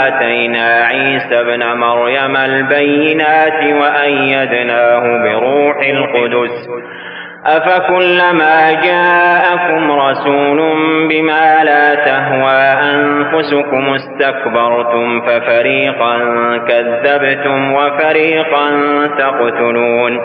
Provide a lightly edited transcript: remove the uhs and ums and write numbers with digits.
آتينا عيسى ابن مريم البينات وأيدناه بروح القدس أفكلما جاءكم رسول بما لا تهوى أنفسكم استكبرتم ففريقا كذبتم وفريقا تقتلون